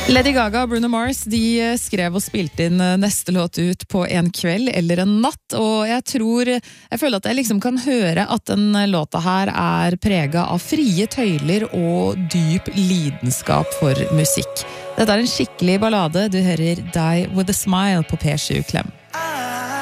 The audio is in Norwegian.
Lady Gaga og Bruno Mars, de skrev og spilte inn neste låt ut på en kveld eller en natt, og jeg føler at jeg liksom kan høre at den låta her er preget av frie tøyler og dyp lidenskap for musikk. Dette er en skikkelig ballade, du hører Die With A Smile på P7 Klem.